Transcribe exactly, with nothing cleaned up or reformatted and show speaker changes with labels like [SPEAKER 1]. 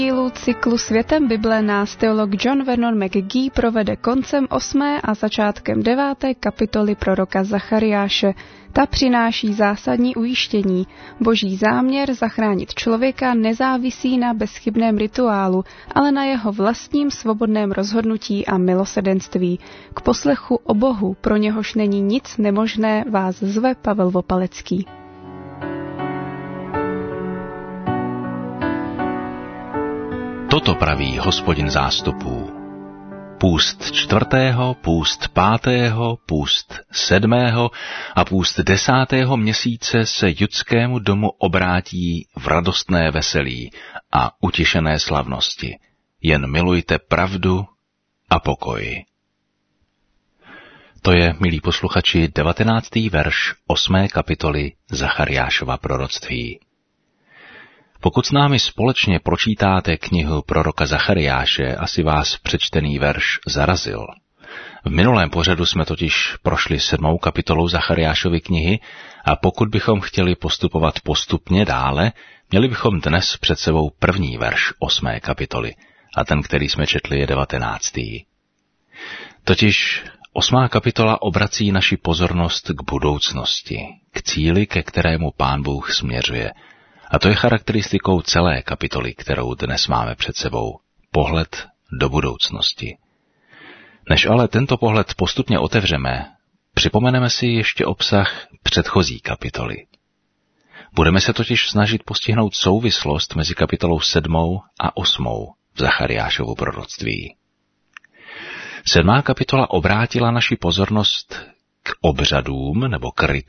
[SPEAKER 1] dílu cyklu Světem Bible nás teolog John Vernon McGee provede koncem osmé a začátkem deváté kapitoly proroka Zachariáše. Ta přináší zásadní ujištění. Boží záměr zachránit člověka nezávisí na bezchybném rituálu, ale na jeho vlastním svobodném rozhodnutí a milosrdenství. K poslechu o Bohu, pro něhož není nic nemožné, vás zve Pavel Vopalecký.
[SPEAKER 2] Toto praví Hospodin zástupů. Půst čtvrtého, půst pátého, půst sedmého a půst desátého měsíce se judskému domu obrátí v radostné veselí a utišené slavnosti. Jen milujte pravdu a pokoj. To je, milí posluchači, devatenáctý verš osmé kapitoly Zachariášova proroctví. Pokud s námi společně pročítáte knihu proroka Zachariáše, asi vás přečtený verš zarazil. V minulém pořadu jsme totiž prošli sedmou kapitolou Zachariášovy knihy a pokud bychom chtěli postupovat postupně dále, měli bychom dnes před sebou první verš osmé kapitoly a ten, který jsme četli, je devatenáctý. Totiž osmá kapitola obrací naši pozornost k budoucnosti, k cíli, ke kterému Pán Bůh směřuje. A to je charakteristikou celé kapitoly, kterou dnes máme před sebou. Pohled do budoucnosti. Než ale tento pohled postupně otevřeme, připomeneme si ještě obsah předchozí kapitoly. Budeme se totiž snažit postihnout souvislost mezi kapitolou sedmou a osmou v Zachariášovu proroctví. Sedmá kapitola obrátila naši pozornost k obřadům nebo k